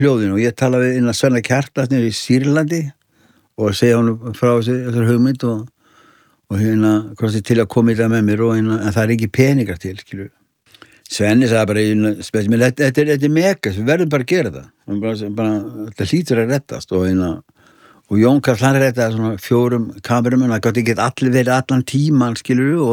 hljóðin og ég talaði inn að Svenna Kjartansson í Sýrlandi og segja honum frá þessar hugmynd og hvort þið til að koma í það með mér og en það ekki peningar til, skilur. Svenni sagði bara, þetta er megas, við verðum bara að gera það. Þetta hlýtur að reddast og Jón Karl hann reddaði svona 4 kamerum en það gátt ekki allir verið allan tíman, skilur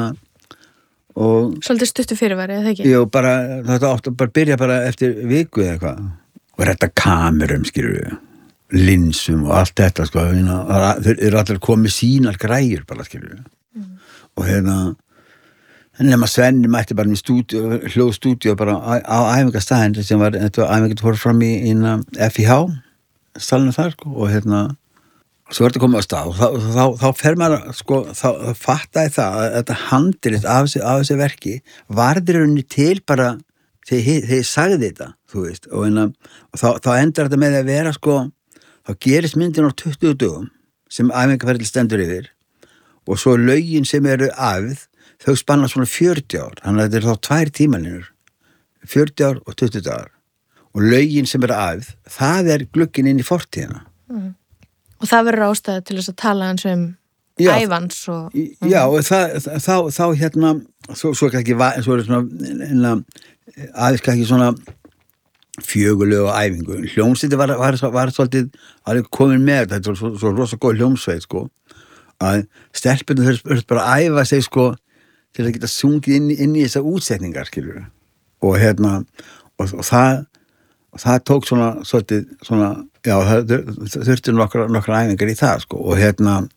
og svolítið stuttu fyrirværi, eða ekki? Jú, bara, þetta átti bara byrja bara eftir viku eða eitthvað og redda kamerum, skilur linsum og allt þetta, sko, þeir eru allir komið sínar græjur bara, skilur og nema Svenni mætti bara í hljóðstúdíu bara á æfingastæðin sem var, þetta æfingat fór fram í FIH stalinu þar, sko, og svo er þetta komið á stað og þá fer maður, sko, þá fattaði það að þetta handrit af þessi verki varður henni til bara þegar ég sagði þetta, þú veist, og þá endar þetta með að vera, sko, þá gerist myndin á 20 dögum sem æfingaferðil stendur yfir og svo lögin sem eru æfð þau spanna svona 40 ár þannig að þetta er þá 2 tímalínur 40 ár og 20 dagar og lögin sem eru æfð það er glugginn inn í fortíðina og það verður ástæða til þess að tala hans ævans og já og þá svo ekki svo er svona aðeins ekki svona fjögulegu og æfingu. Hljómsveitin var svolítið alveg komin með þetta var svo rosa góð hljómsveit, sko að stelpunum þurft bara að æfa sig, sko, til að geta sungið inn í þessar útsetningar, skilur og það tók svona svolítið svona, já, það þurfti nokkra æfingar í það, sko og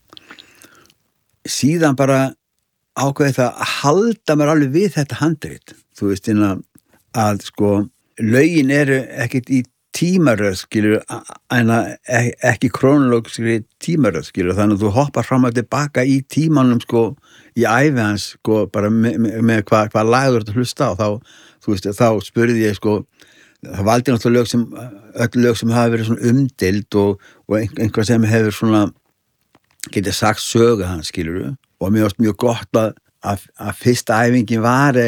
síðan bara ákveði það að halda mér alveg við þetta handrit, þú veist, að sko lögin eru ekkert í tímaröð, skilur, en ekki krónológiskri tímaröð, skilur, þannig að þú hoppar fram og tilbaka í tímanum, sko, í ævi hans, sko, bara með hvað lagur þú hlusta á, þú veist, þá spurði ég, sko, það valdi náttúrulega öll lög sem hafa verið svona umdeild og einhver sem hefur svona, getið sagt sögu hans, skilur, og mér varst mjög gott að fyrsta æfingin var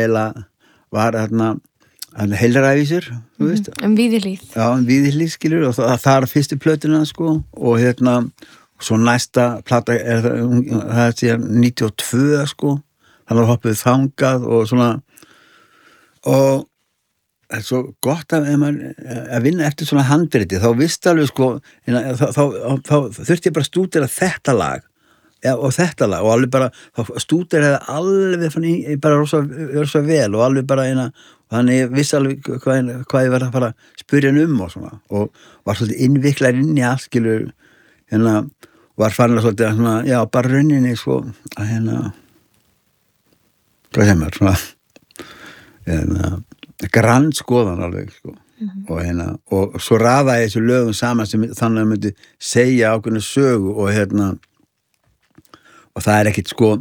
heilrævísur, þú veist. Víðihlíð. Já, Víðihlíð, skilur, og það er fyrstu plötuna, sko, og svo næsta plata það er síðan 92, sko, þannig að hoppuð þangað og svona, og það er svo gott að vinna eftir svona handriti, þá visst alveg, sko, þá þurfti ég bara að stúdera þetta lag, ja, og þetta lag, og alveg bara, þá stúderaði alveg bara rosa vel, og alveg bara þannig ég vissi alveg hvað ég var að fara að spyrja hann og svona, og var svolítið innviklar inn í allt, skilur, var farin að svolítið svona, já, bara rauninni, sko, að hvað sem er, svona, grannskoðan alveg, sko, og svo raðaði þessu lögum saman sem þannig að myndi segja ákveðna sögu og það er ekkit, sko,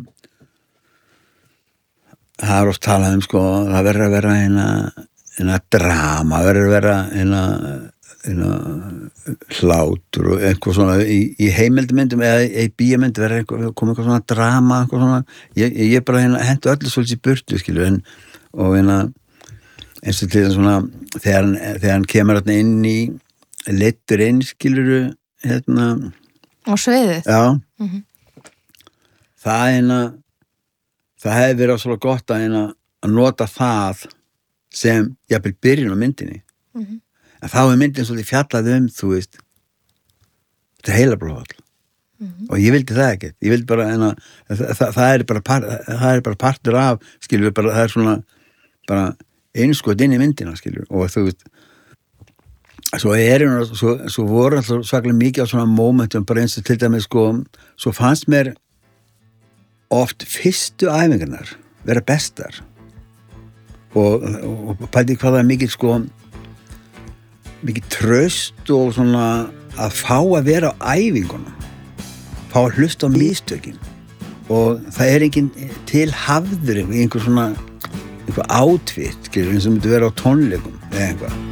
það er oft talað sko, það verður að vera drama, verður að vera hlátur og eitthvað svona í heimildmyndum eða í bíómynd verður komið eitthvað svona drama, eitthvað svona, ég bara hentu öllu svolítið í burtu, skilur, og eins og til það svona, þegar hann kemur inn í leittur inn, skilur, og sveiðið. Já. Það hefði verið svolítið gott að nota það sem jafnvel byrjun á myndinni. En þá er myndin svolítið fjallað þú veist, þetta heilablóðfall. Og ég vildi það ekki. Ég vildi bara, það er bara partur af, skilur við, það er svona, bara einskot inn í myndina, skilur við, og þú veist, svo voru alltaf svaklega mikið á svona momentum, bara eins og til dæmis, sko, svo fannst mér oft fyrstu æfingarnar vera bestar og pældi hvað það er mikið, sko, mikið traust og svona að fá að vera á æfingunum, fá að hlusta á mistökin og það er engin til hafður einhver svona, einhver átvitt, skilur, eins og myndi vera á tónleikum eða einhvað.